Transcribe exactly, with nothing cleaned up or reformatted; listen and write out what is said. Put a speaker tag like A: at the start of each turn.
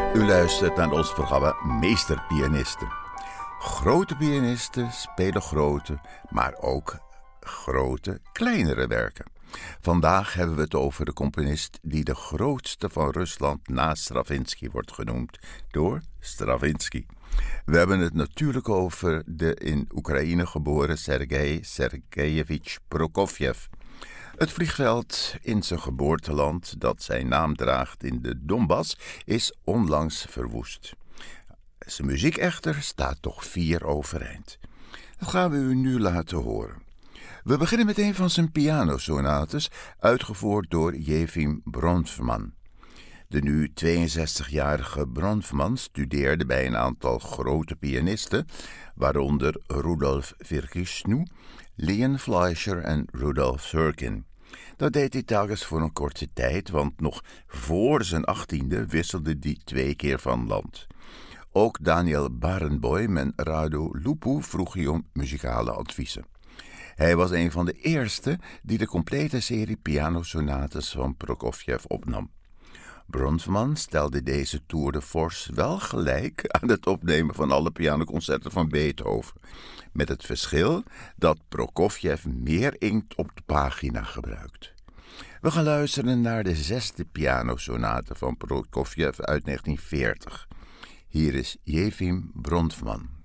A: U luistert naar ons programma Meesterpianisten. Grote pianisten spelen grote, maar ook grote, kleinere werken. Vandaag hebben we het over de componist die de grootste van Rusland na Stravinsky wordt genoemd door Stravinsky. We hebben het natuurlijk over de in Oekraïne geboren Sergei Sergejevich Prokofjev. Het vliegveld in zijn geboorteland, dat zijn naam draagt in de Donbass, is onlangs verwoest. Zijn muziek echter staat toch fier overeind. Dat gaan we u nu laten horen. We beginnen met een van zijn pianosonates, uitgevoerd door Jefim Bronfman. De nu tweeënzestigjarige Bronfman studeerde bij een aantal grote pianisten, waaronder Rudolf Virgisnu, Leon Fleischer en Rudolf Serkin. Dat deed hij telkens voor een korte tijd, want nog voor zijn achttiende wisselde hij twee keer van land. Ook Daniel Barenboim en Radu Lupu vroeg hij om muzikale adviezen. Hij was een van de eerste die de complete serie pianosonates van Prokofjev opnam. Bronfman stelde deze tour de force wel gelijk aan het opnemen van alle pianoconcerten van Beethoven, met het verschil dat Prokofjev meer inkt op de pagina gebruikt. We gaan luisteren naar de zesde pianosonate van Prokofjev uit negentien veertig. Hier is Jefim Bronfman.